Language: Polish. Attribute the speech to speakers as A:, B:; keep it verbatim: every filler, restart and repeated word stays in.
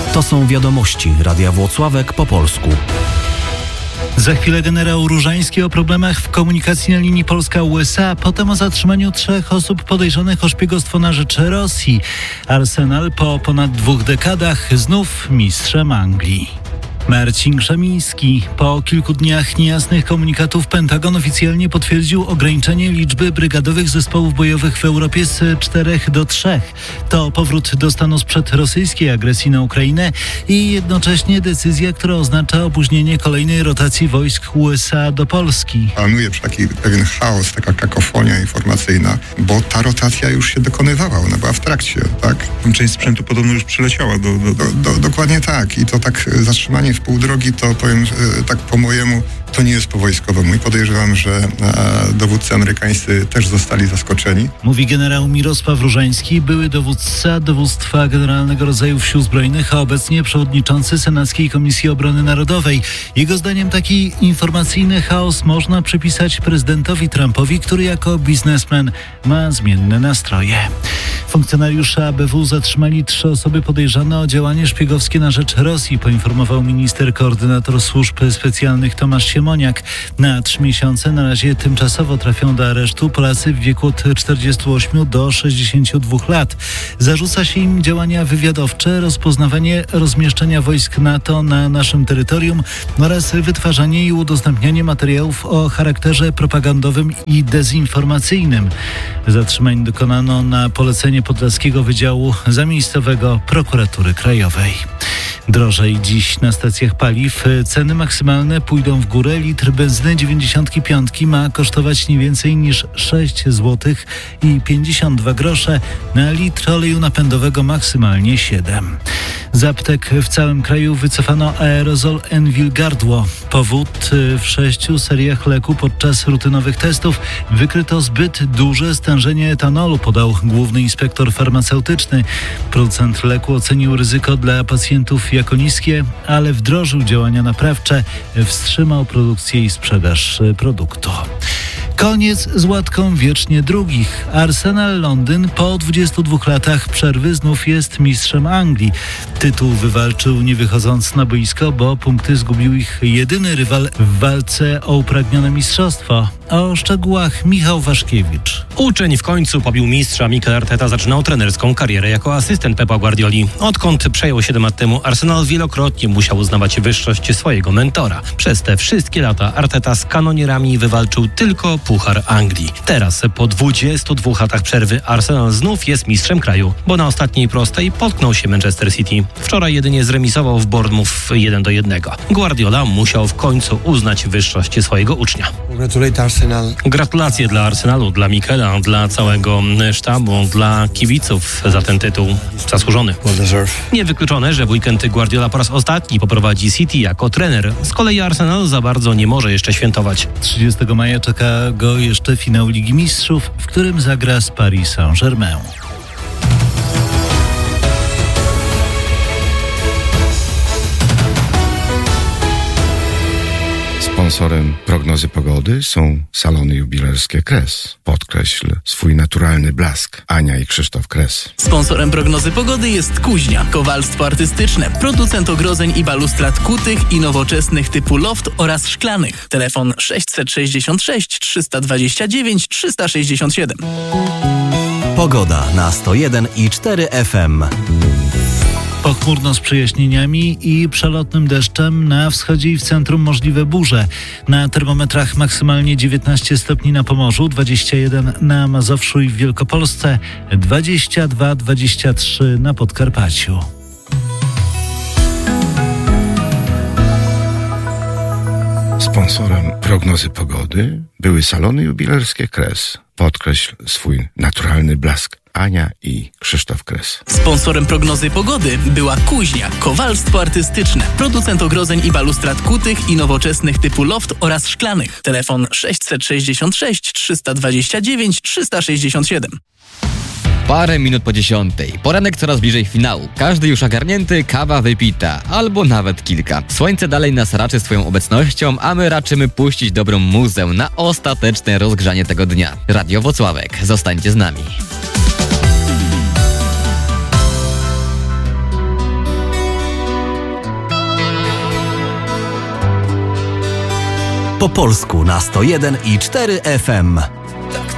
A: To są wiadomości Radia Włocławek po polsku.
B: Za chwilę generał Różański o problemach w komunikacji na linii Polska-U S A, potem o zatrzymaniu trzech osób podejrzanych o szpiegostwo na rzecz Rosji. Arsenal po ponad dwóch dekadach znów mistrzem Anglii. Marcin Krzemiński. Po kilku dniach niejasnych komunikatów Pentagon oficjalnie potwierdził ograniczenie liczby brygadowych zespołów bojowych w Europie z czterech do trzech. To powrót do stanu sprzed rosyjskiej agresji na Ukrainę i jednocześnie decyzja, która oznacza opóźnienie kolejnej rotacji wojsk U S A do Polski.
C: Panuje taki pewien chaos, taka kakofonia informacyjna, bo ta rotacja już się dokonywała, ona była w trakcie, tak?
D: Część sprzętu podobno już przyleciała do... do, do...
C: do, do dokładnie tak i to tak zatrzymanie w pół drogi, to powiem tak po mojemu, to nie jest po wojskowemu i podejrzewam, że e, dowódcy amerykańscy też zostali zaskoczeni.
B: Mówi generał Mirosław Różański, były dowódca Dowództwa Generalnego Rodzajów Sił Zbrojnych, a obecnie przewodniczący Senackiej Komisji Obrony Narodowej. Jego zdaniem taki informacyjny chaos można przypisać prezydentowi Trumpowi, który jako biznesmen ma zmienne nastroje. Funkcjonariusze A B W zatrzymali trzy osoby podejrzane o działanie szpiegowskie na rzecz Rosji, poinformował minister koordynator służb specjalnych Tomasz Siemoniak. Na trzy miesiące na razie tymczasowo trafią do aresztu Polacy w wieku od czterdziestu ośmiu do sześćdziesięciu dwóch lat. Zarzuca się im działania wywiadowcze, rozpoznawanie rozmieszczenia wojsk NATO na naszym terytorium oraz wytwarzanie i udostępnianie materiałów o charakterze propagandowym i dezinformacyjnym. Zatrzymań dokonano na polecenie Podlaskiego Wydziału Zamiejscowego Prokuratury Krajowej. Drożej dziś na stacjach paliw. Ceny maksymalne pójdą w górę. Litr benzyny dziewięćdziesiąt pięć ma kosztować nie więcej niż sześć złotych i pięćdziesiąt dwa grosze, na litr oleju napędowego maksymalnie siedem. Z aptek w całym kraju wycofano aerozol Envil Gardło. Powód: w sześciu seriach leku podczas rutynowych testów wykryto zbyt duże stężenie etanolu, podał główny inspektor farmaceutyczny. Producent leku ocenił ryzyko dla pacjentów jako niskie, ale wdrożył działania naprawcze, wstrzymał produkcję i sprzedaż produktu. Koniec z łatką wiecznie drugich. Arsenal Londyn po dwudziestu dwóch latach przerwy znów jest mistrzem Anglii. Tytuł wywalczył nie wychodząc na boisko, bo punkty zgubił ich jedyny rywal w walce o upragnione mistrzostwo. O szczegółach Michał Waszkiewicz.
E: Uczeń w końcu pobił mistrza. Mikel Arteta zaczynał trenerską karierę jako asystent Pepa Guardioli. Odkąd przejął siedem lat temu, Arsenal wielokrotnie musiał uznawać wyższość swojego mentora. Przez te wszystkie lata Arteta z kanonierami wywalczył tylko Puchar Anglii. Teraz, po dwudziestu dwóch latach przerwy, Arsenal znów jest mistrzem kraju, bo na ostatniej prostej potknął się Manchester City. Wczoraj jedynie zremisował w Bournemouth jeden do jednego. Guardiola musiał w końcu uznać wyższość swojego ucznia. Gratulacje dla Arsenalu, dla Mikela, dla całego sztabu, dla kibiców za ten tytuł zasłużony. Niewykluczone, że w weekend Guardiola po raz ostatni poprowadzi City jako trener. Z kolei Arsenal za bardzo nie może jeszcze świętować.
B: trzydziestego maja czeka go jeszcze finał Ligi Mistrzów, w którym zagra z Paris Saint-Germain.
F: Sponsorem prognozy pogody są salony jubilerskie Kres. Podkreśl swój naturalny blask. Ania i Krzysztof Kres.
G: Sponsorem prognozy pogody jest Kuźnia, kowalstwo artystyczne, producent ogrodzeń i balustrad kutych i nowoczesnych typu loft oraz szklanych. Telefon sześćset sześćdziesiąt sześć trzysta dwadzieścia dziewięć trzysta sześćdziesiąt siedem.
A: Pogoda na sto jeden i cztery F M.
B: Pochmurno z przejaśnieniami i przelotnym deszczem, na wschodzie i w centrum możliwe burze. Na termometrach maksymalnie dziewiętnaście stopni na Pomorzu, dwadzieścia jeden na Mazowszu i w Wielkopolsce, dwadzieścia dwa dwadzieścia trzy na Podkarpaciu.
F: Sponsorem prognozy pogody były salony jubilerskie Kres. Podkreśl swój naturalny blask. Ania i Krzysztof Kres.
G: Sponsorem prognozy pogody była Kuźnia, kowalstwo artystyczne, producent ogrodzeń i balustrad kutych i nowoczesnych typu loft oraz szklanych. Telefon sześćset sześćdziesiąt sześć trzysta dwadzieścia dziewięć trzysta sześćdziesiąt siedem.
H: Parę minut po dziesiątej. Poranek coraz bliżej finału. Każdy już ogarnięty, kawa wypita. Albo nawet kilka. Słońce dalej nas raczy swoją obecnością, a my raczymy puścić dobrą muzę na ostateczne rozgrzanie tego dnia. Radio Włocławek. Zostańcie z nami.
A: Po polsku na sto jeden i cztery F M.